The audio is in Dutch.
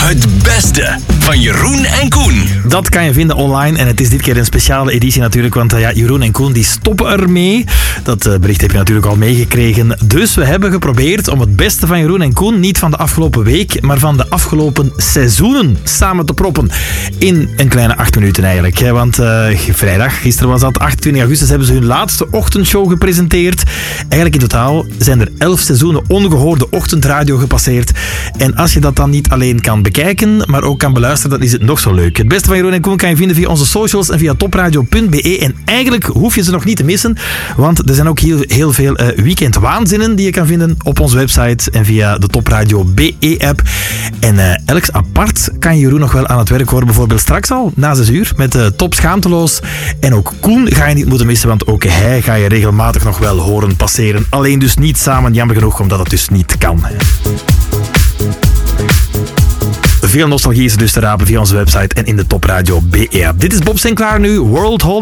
Het beste van Jeroen en Koen. Dat kan je vinden online en het is dit keer een speciale editie natuurlijk, want Jeroen en Koen die stoppen ermee. Dat bericht heb je natuurlijk al meegekregen. Dus we hebben geprobeerd om het beste van Jeroen en Koen niet van de afgelopen week, maar van de afgelopen seizoenen samen te proppen. In een kleine 8 minuten eigenlijk. Want vrijdag, gisteren was dat, 28 augustus, hebben ze hun laatste ochtendshow gepresenteerd. Eigenlijk in totaal zijn er 11 seizoenen ongehoorde ochtendradio gepasseerd. En als je dat dan niet alleen kan bekijken, maar ook kan beluisteren, dan is het nog zo leuk. Het beste van Jeroen en Koen kan je vinden via onze socials en via topradio.be. En eigenlijk hoef je ze nog niet te missen, want er zijn ook heel veel weekendwaanzinnen die je kan vinden op onze website en via de Topradio BE-app. En elk apart kan je Jeroen nog wel aan het werk horen, bijvoorbeeld straks al, na 6 uur, met Top Schaamteloos. En ook Koen ga je niet moeten missen, want ook hij ga je regelmatig nog wel horen passeren. Alleen dus niet samen, jammer genoeg, omdat het dus niet kan. Veel nostalgie is er dus te rapen via onze website en in de Topradio BE-app. Dit is Bob Sinclair nu, World Hall.